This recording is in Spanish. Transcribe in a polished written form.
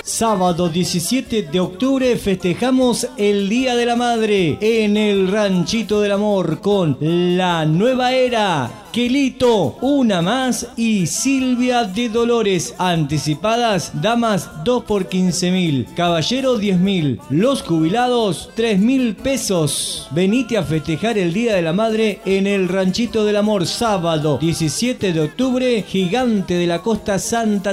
Sábado 17 de octubre festejamos el Día de la Madre en el Ranchito del Amor con La Nueva Era, Quelito, Una Más y Silvia de Dolores. Anticipadas, damas 2 por 15.000, caballero 10.000, los jubilados 3.000 pesos. Venite a festejar el Día de la Madre en el Ranchito del Amor, sábado 17 de octubre, Gigante de la Costa, Santa